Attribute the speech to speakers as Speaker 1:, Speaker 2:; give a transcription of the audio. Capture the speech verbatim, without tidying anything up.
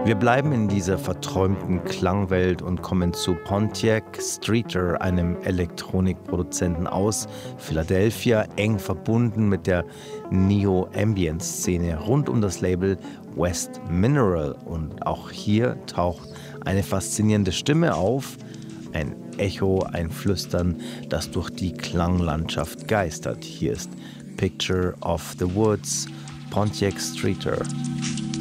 Speaker 1: Wir bleiben in dieser verträumten Klangwelt und kommen zu Pontiac Streeter, einem Elektronikproduzenten aus Philadelphia, eng verbunden mit der Neo-Ambient-Szene rund um das Label West Mineral. Und auch hier taucht eine faszinierende Stimme auf, ein Echo, ein Flüstern, das durch die Klanglandschaft geistert. Hier ist Picture of the Woods, Pontiac Streeter.